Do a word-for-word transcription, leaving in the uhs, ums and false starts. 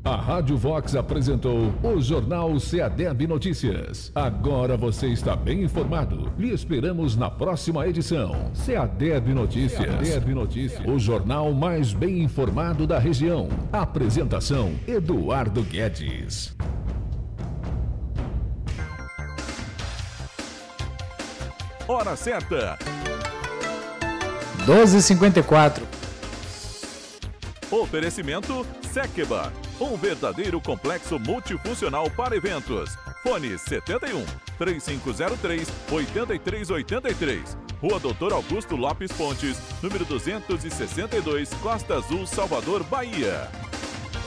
A Rádio Vox apresentou o Jornal Seadeb Notícias. Agora você está bem informado. Lhe esperamos na próxima edição. Seadeb Notícias. Seadeb Notícias. O jornal mais bem informado da região. Apresentação: Eduardo Guedes. Hora certa. doze e cinquenta e quatro. Oferecimento Sekeba, um verdadeiro complexo multifuncional para eventos. Fone setenta e um, três cinco zero três, oito três oito três. Rua Doutor Augusto Lopes Pontes, número duzentos e sessenta e dois, Costa Azul, Salvador, Bahia.